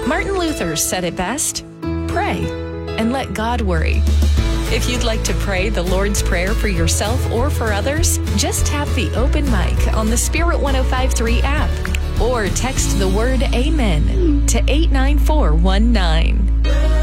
Martin Luther said it best: pray and let God worry. If you'd like to pray the Lord's Prayer for yourself or for others, just tap the open mic on the Spirit 105.3 app or text the word AMEN to 89419.